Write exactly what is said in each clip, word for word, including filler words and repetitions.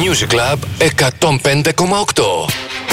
Music Club εκατόν πέντε κόμμα οκτώ.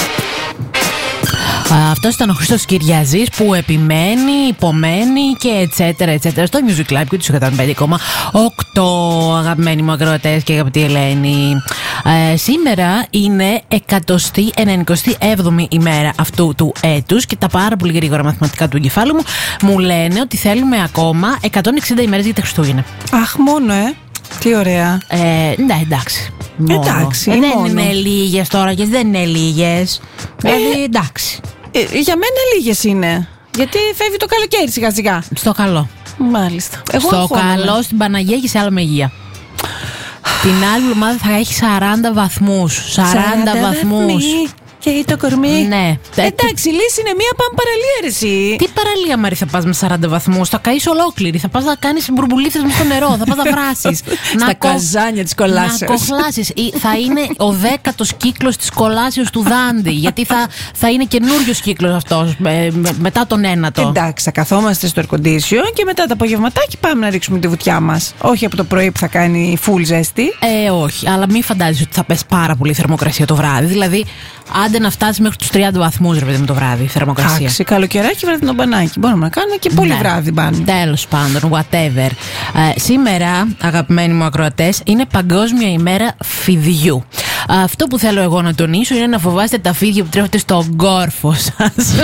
Αυτό ήταν ο Χρήστος Κυριαζής που επιμένει, υπομένει και ετσέτερα ετσέτερα στο Music Club και τους εκατόν πέντε κόμμα οκτώ. Αγαπημένοι μου ακροατές και αγαπητή Ελένη, ε, σήμερα είναι εκατοστή ενενηκοστή έβδομη ημέρα αυτού του έτους και τα πάρα πολύ γρήγορα μαθηματικά του εγκεφάλου μου μου λένε ότι θέλουμε ακόμα εκατόν εξήντα ημέρες για τα Χριστούγεννα. Αχ, μόνο, ε! Τι ωραία. Ε, ναι, εντάξει. Μόνο. Εντάξει, ε, δεν μόνο. είναι λίγες τώρα και δεν είναι λίγες. Δηλαδή, εντάξει. Ε, για μένα λίγες είναι. Γιατί φεύγει το καλοκαίρι σιγά σιγά. Στο καλό. Μάλιστα. Εγώ Στο αγχώνομαι. καλό, στην Παναγία και σε άλλα μεγεία. Την άλλη εβδομάδα θα έχει σαράντα βαθμούς. σαράντα βαθμούς. Και το κορμί. Ναι. Εντάξει, η λύση είναι μία, πάμε παραλία, ρε εσύ. Τι παραλία, Μαρή, θα πας με σαράντα βαθμούς? Θα καείς ολόκληρη. Θα πας να κάνεις μπουρμπουλίθες μες στο νερό. Θα πας να βράσεις. Στα καζάνια της κολάσεως. Να κοχλάσεις. Ή θα είναι ο δέκατος κύκλος της κολάσεως του Δάντη. Γιατί θα, θα είναι καινούριος κύκλος αυτός με, με, μετά τον ένατο. Εντάξει, θα καθόμαστε στο air condition και μετά το απογευματάκι πάμε να ρίξουμε τη βουτιά μας. Όχι από το πρωί που θα κάνει full ζέστη. Ε, όχι. Αλλά μην φαντάζεσαι ότι θα πέσει πάρα πολύ η θερμοκρασία το βράδυ. Δηλαδή, άντε να φτάσει μέχρι τους τριάντα βαθμούς, ρε παιδί μου, το βράδυ, θερμοκρασία. Εντάξει, καλοκαιράκι, βραδινό μπανάκι. Μπορούμε να κάνουμε και πολύ ναι. βράδυ μπάνι. Τέλος πάντων, whatever. Ε, σήμερα, αγαπημένοι μου ακροατές, είναι Παγκόσμια ημέρα φιδιού. Αυτό που θέλω εγώ να τονίσω είναι να φοβάστε τα φίδια που τρέφετε στον κόρφο σας.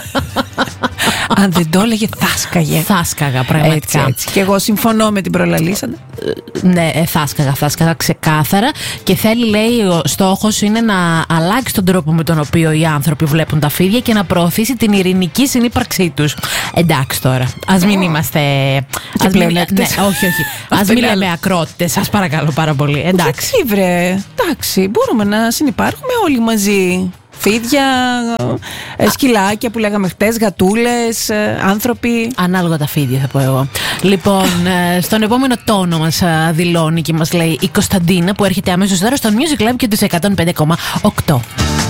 Αν δεν το έλεγε, θα σκαγε. Θα σκαγα, πραγματικά. Έτσι, έτσι. Και εγώ συμφωνώ με την προλαλήσαντα. Ναι, ε, θα σκαγα, θα σκαγα ξεκάθαρα. Και θέλει, λέει, ο στόχος είναι να αλλάξει τον τρόπο με τον οποίο οι άνθρωποι βλέπουν τα φίδια και να προωθήσει την ειρηνική συνύπαρξή τους. Εντάξει τώρα. Ας μην είμαστε. Και ας μην, ναι, πλεονέκτες. όχι, όχι. Ας μην λέμε ακρότητες, σας παρακαλώ πάρα πολύ. Εντάξει. Γιατί, βρε. Εντάξει, μπορούμε να συνυπάρχουμε όλοι μαζί. Φίδια, ε, σκυλάκια που λέγαμε χτες, γατούλες, ε, άνθρωποι. Ανάλογα τα φίδια θα πω εγώ. Λοιπόν, ε, στον επόμενο τόνο μας ε, δηλώνει και μας λέει η Κωνσταντίνα που έρχεται αμέσως τώρα στο Music Club και τους εκατόν πέντε κόμμα οκτώ.